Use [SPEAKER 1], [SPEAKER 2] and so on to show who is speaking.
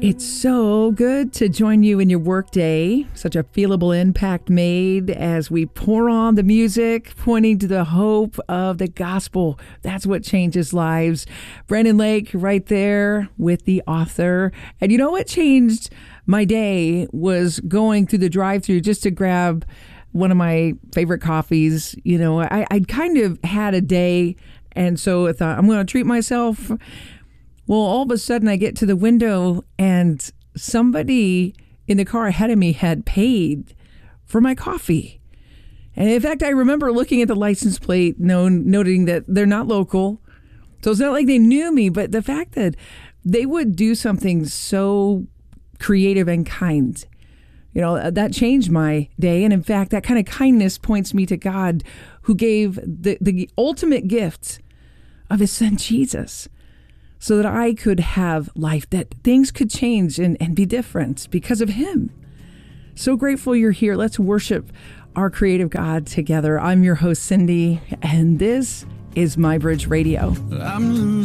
[SPEAKER 1] It's so good to join you in your workday. Such a feelable impact made as we pour on the music, pointing to the hope of the gospel. That's what changes lives. Brandon Lake right there with the author. And you know what changed my day was going through the drive-thru just to grab one of my favorite coffees. You know, I'd kind of had a day, and so I thought, I'm going to treat myself. Well, all of a sudden I get to the window and somebody in the car ahead of me had paid for my coffee. And in fact, I remember looking at the license plate, noting that they're not local. So it's not like they knew me, but the fact that they would do something so creative and kind, you know, that changed my day. And in fact, that kind of kindness points me to God, who gave the ultimate gift of his son, Jesus, so that I could have life, that things could change and be different because of him. So grateful you're here. Let's worship our creative God together. I'm your host, Cindy, and this is My Bridge Radio.